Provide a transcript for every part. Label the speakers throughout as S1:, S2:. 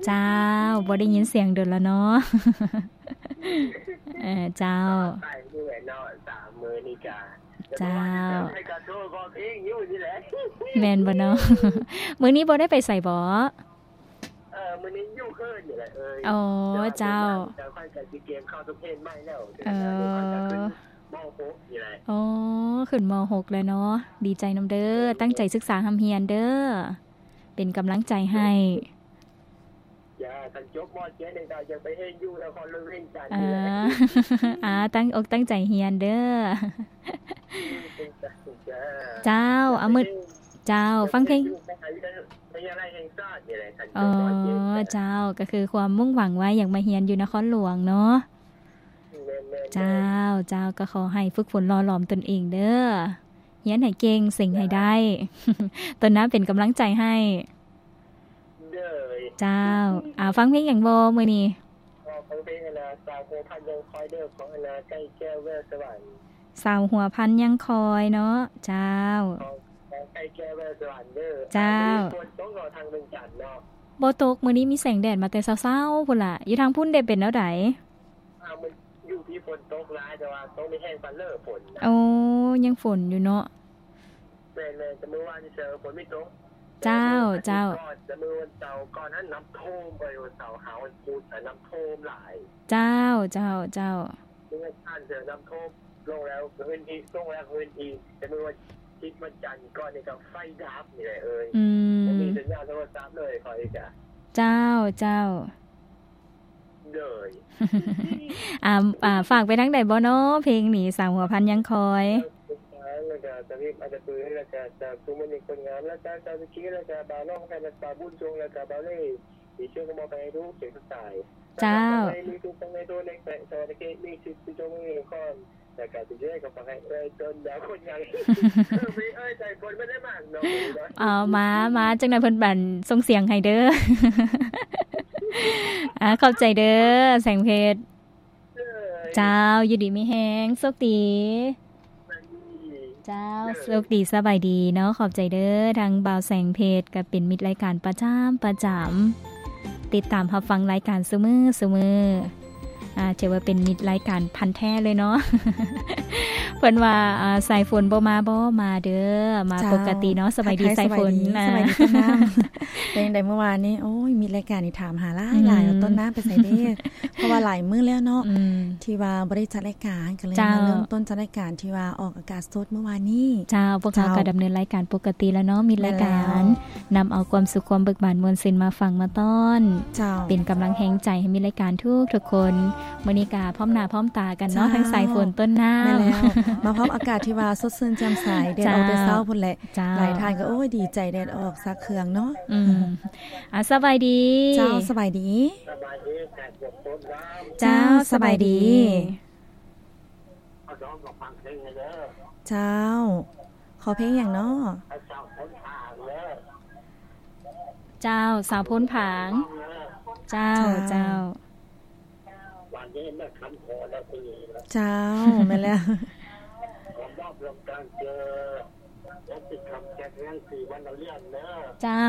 S1: เจ้าบ่ได้ยินเสียงเดินแล้วเนาะเจ้า
S2: ใส่ด้วยเนาะ3มื้อนี่จ้า
S1: เจ้า
S2: ให้กระโดดก็เพลงอยู่นี่แหละ
S1: แม่นบ่เนาะมื้อนี้บ่ได้ไปใส่บ่
S2: มื้อนี้อยู่เคินนี่แหละ
S1: อ๋อเจ้า
S2: แต่ค่อยจะสิเกมเข้าทุกเพลงใหม่แล้วม.6 นี่แหละ
S1: อ๋อขึ้นม.6 แล้วเนาะดีใจนำเด้อตั้งใจศึกษาหำเฮียนเด้อเป็นกำลังใจให้
S2: อย่าคันจบม.7นี่ก็จะไปเฮ็ดอยู่นครหลวงเวียงจันทน์
S1: นี่ตั้งอกตั้งใจเฮียนเด้อเจ้าเอามื้อเจ้าฟังเพลงอ๋อเจ้าก็คือความมุ่งหวังไว้อยากมาเฮียนอยู่นครหลวงเนาะเจ้าก็ขอให้ฝึกฝนหล่อหลอมตนเองเด้อเฮียนให้เก่งสิ่งให้ได้ตนน้าเป็นกำลังใจให้เจ้าฟังเพลงอย่างบ่มื้อนี้
S2: ฟังเพลงนะสาวหัวพันยังคอยเด้อของนะใกล้แก้วแววสวรรค์
S1: สาวหัวพันยังคอยเนาะเจ้า
S2: ใกล้แก้วแววสวรรค์เด้อ
S1: เจ้า
S2: ฝนตกทางเมืองจันทน์เนาะ
S1: บ่ตกมื้อนี้มีแสงแดดมาแต่เช้าๆพุ่นล่ะอยู่ทางพุ่นได้เป็นแนวใด
S2: มันอยู่ที่ฝนตกหลายแต่ว่าตกไม่แห้งปานเลิกฝน
S1: โอ้ยังฝนอยู่เนาะ
S2: แม่ๆแต่เมื่อวานนี่เจอฝนไม่ตก
S1: เจ้า
S2: แต่เมื่อวันเสาร์ก่อนนั้นน้ำท่วมไปวันเสาร์หาวันพุธแต่น้ำท่วมหลาย
S1: เจ้า
S2: เมื่อท่านเจอน้ำท่วมลงแล้วพื้นที่ลงแล้วพื้นที่แต่เมื่อวันคิดมันจันทร์ก่อนนี่ก็ไฟดับนี่แหละบ่มีสัญญาณโทรศัพท์เลยขออีกอ่ะ
S1: เจ้า
S2: เลย
S1: ฝากไปทางใดบ่เนาะเพลงนี้สาวหัวพันยังคอย
S2: แล้วก็จะมีอาจจะปืนแล้วก็จะคุมนิคนงามแล้วก็จะชี้แล้วก็บาน้องให้มันปาบุญจงแล้วก็บาเล่ที่ช่วยกันมองไปดูเสียงสาย
S1: เจ้า
S2: มีทุกทั้งในตัวในแต่ตอนนี้มีสิบจงมีข้อแต่ก็จะช่วยกับฟังให้จนแล้วคนยังไม่ใจคนไม่ได้มากเนาะ
S1: มาจังได๋เพิ่นบั่นส่งเสียงให้เด้อขอบใจเด้อแสงเพชรเจ้าอยู่ดีมีแฮงโชคดีเจ้าโชคดีสบายดีเนาะขอบใจเด้อทางบ่าวแสงเพชรก็เป็นมิตรรายการประจำติดตามรับฟังรายการเสมอถือว่าเป็นมิตรรายการพันแท้เลยเนาะเพิ่นว่าสายฝนบ่มาเด้อมาปกติเนาะสบายดีสายฝน
S3: สบายดีต้นน้ำเป็นจังได๋เมื่อวานนี้โอ้ยมีรายการนี่ถามหาหลายต้นน้ำไปไสเด้เพราะว่าหลายมื้อแล้วเนาะที่ว่าบ่ได้จัดรายการก็เลยมาเริ่มต้นจัดรายการที่ว่าออกอากาศสดเมื่อวานนี้
S1: เจ้าพวกเราก็ดำเนินรายการปกติแล้วเนาะมีรายการนำเอาความสุขความเบิกบานมวลซึ้งมาฟังมาต้อนเป็นกำลังแห่งใจให้มีรายการทุกคนมื้อนี้ก็พร้อมหน้าพร้อมตากันเนาะทั้งสายฝนต้นน้ำ
S3: แล้วมาพร้อมอากาศที่ว่าสดชื่นแจ่มใสแดดออกแต่เช้าพุ่นแหละหลายท่านก็โอ้ยดีใจแดดออกซักเครื่องเนาะ
S1: สบายดี
S3: เจ้าสบายดี
S1: เจ้าสบายดี
S3: เจ้าขอเพลงอย่างเนาะ
S1: เจ้าสาวพ้นผางเจ้า
S2: วันนี้แม่คำขอแล้วคือ
S3: เจ้าแม่แล้ว
S2: ขอมอบรางวัลเจอแล้วติดคำแจกเงิน4วันเรียนเด้อ
S1: เจ้า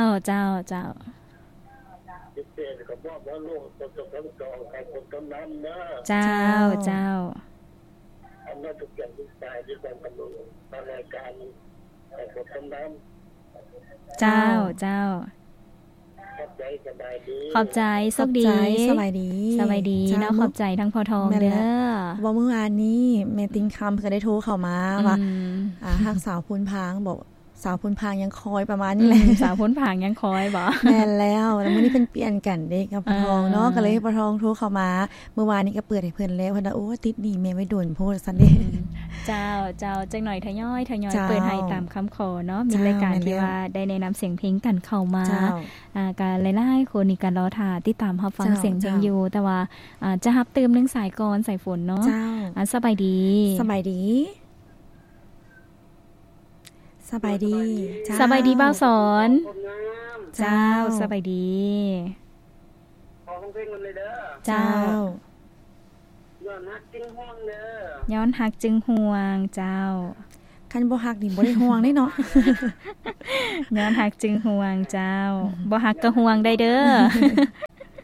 S2: พิเศษก็มอบว่าลูกประสบความสำเร็จกับคนนั้นเด้อ
S1: เจ้า
S2: อันนั้นทุกอย่างทุกสายที่ความกำลังในรายการแต่คนนั้น
S1: เจ้าขอบใจโชคดี
S3: สบายดี
S1: เนาะขอบใจทั้งพ่อทองเด้อ
S3: ว่าเมื่อวานนี้แม่ติงคำเพิ่นได้โทรเข้ามาว่าฮักสาวพูนพางบอกสาวพูนพางยังคอยประมาณนี้แหละ
S1: สาวพูนพางยังคอยบ่
S3: แม่นแล้วมื้อนี้เพิ่นเปลี่ยนกันเด้กับพ่อทองเนาะก็เลยพ่อทองโทรเข้ามาเมื่อวานนี้ก็เปิดให้เพิ่นแล้วเพิ่นว่าโอ้ติดหนี้แม่ไว้โดนโพดซั่นเด้
S1: เจ้าจังหน่อยทยอยเปิดให้ตามคำขอเนาะมีรายการที่ว่าได้แนะนำเสียงเพลงกันเข้ามาการหลายๆคนนี่ก็รอท่าติดตามรับฟังเสียงเพลงอยู่แต่ว่าจะรับเติมนึงสายก่อนสายฝนเนาะสบายดี
S3: สบายดี
S1: บ่าวสอนเจ้าสบายดี
S2: ขอเพลงมันเลยเด้อ
S1: เจ้า
S2: ย้อนฮักจึงห่วงเด้
S1: อย้อนฮักจึงห่วงเจ้า
S3: คันบ่ฮักนี่บ่ได้ห่วงได้เนาะ
S1: ย้อนฮักจึงห่วงเจ้าบ่ฮักก็ห่วงได้เด้อ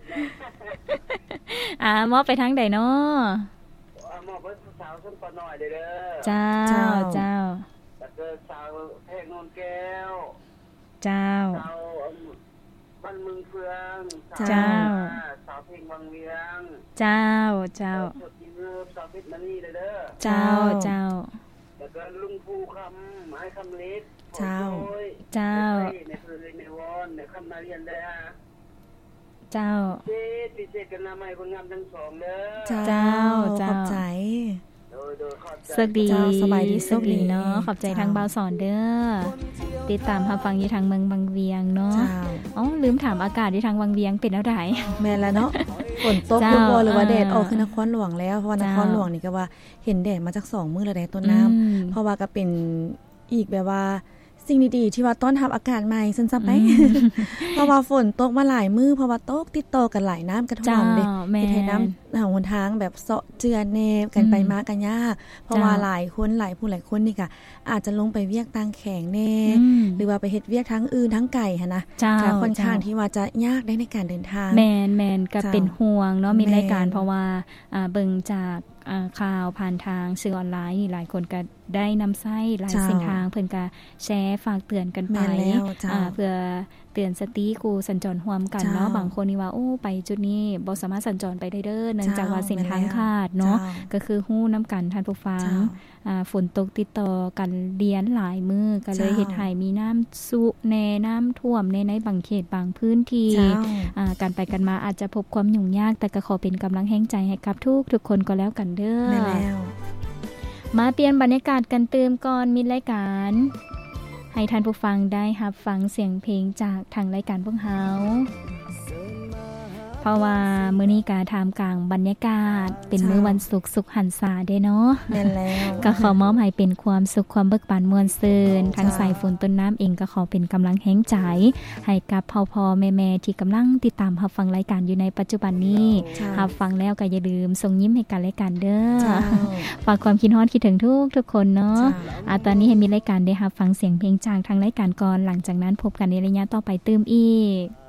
S1: มอบไปทางใดเนาะ
S2: มอบไปสาวส้นปลาน้อยเด้อ
S1: เจ้า
S2: แล้วก็สาวแพงนนแก้ว
S1: เจ้า
S2: บ้านเมืองเฟือง
S1: เจ้า
S2: สาวเพลงวังเวียง
S1: เจ้า
S2: สาวเพชรมณีเด้อ
S1: เจ้า
S2: แล้วก็ลุงภูคำไม้คำเล็ก
S1: เจ้า
S2: ในพื้นในวอนในคำนาเรียนได้
S1: เจ้า
S2: พิเศษกันนาใหม่คนงามทั้งสองเด้
S1: อเจ้า
S3: ขอบใจ
S1: สวัสดีสบายดีสุขดีเนาะขอบใจทางบ่าวสอนเด้อติดตามรับฟังอยู่ทางเมืองบางเวียงเนาะลืมถามอากาศที่ทางบางเวียงเป็นแล้วได
S3: แม่นแล้วเนาะฝนตกบ่หรือว่าแดดออกขึ้นนครหลวงแล้วเพราะว่านครหลวงนี่ก็ว่าเห็นแดดมาจาก2มื้อแล้วแดดต้นน้ำเพราะว่าก็เป็นอีกแบบว่าสิ่งดีๆที่ว่าต้อนรับอากาศใหม่ซั่นซะไป เพราะว่าฝนตกมาหลายมื้อเพราะว่าตกติดต่อกันหลายน้ำกระท่อมเด้เฮ็ดให้น้ำหนทางแบบเซาะเจือแนบกันไปมากันยากเพราะว่าหลายคนหลายผู้หลายคนนี่ก็อาจจะลงไปเวียกต่างแข่งแน่หรือว่าไปเฮ็ดเวียกทั้งอื่นทั้งไกลหั่นนะก็ค่อนข้างที่ว่าจะยากได้ในการเดินทาง
S1: แม่นๆก็เป็นห่วงเนาะมีรายการเพราะว่าเบิ่งจากข่าวผ่านทางสื่อออนไลน์หลายคนก็ได้นำไส้หลายเส้นทางเพิ่นก็แชร์ฝากเตือนกันไปเพื่อเตือนสติกูสัญจรร่วมกันเนาะบางคนนี่ว่าโอ้ไปจุดนี้บ่สามารถสัญจรไปได้เด้อเนื่องจากว่าเส้นทางขาดเนาะก็คือฮู้นำกันท่านผู้ฟังฝนตกติดต่อกันเรียนหลายมื้อก็เลยเฮ็ดให้มีน้ำซุแน่น้ำท่วมในบางเขตบางพื้นที่การไปกันมาอาจจะพบความยุ่งยากแต่ก็ขอเป็นกำลังแห่งใจให้กับทุกคนก็แล้วกันเด้อมาเปลี่ยนบรรยากาศกันตื่มก่อนมีรายการให้ท่านผู้ฟังได้รับฟังเสียงเพลงจากทางรายการพวกเฮาเพราะว่ามื้อนี้ก็ท่ามกลางบรรยากาศเป็นมื้อวันศุกร์สุขหันษาเด้เนาะ
S3: แม่นแล้ว
S1: ก็ขอมอบให้เป็นความสุขความเบิกบานม่วนซื่นทั้งสายฝนต้นน้ำเองก็ขอเป็นกำลังแห่งใจให้กับพ่อๆแม่ๆที่กำลังติดตามรับฟังรายการอยู่ในปัจจุบันนี้รับฟังแล้วก็อย่าลืมส่งยิ้มให้กันรายการเด้อฝากความคิดฮอดคิดถึงทุกคนเนาะตอนนี้ให้มีรายการได้รับฟังเสียงเพลงจากทางรายการก่อนหลังจากนั้นพบกันในระยะต่อไปตื่มอีก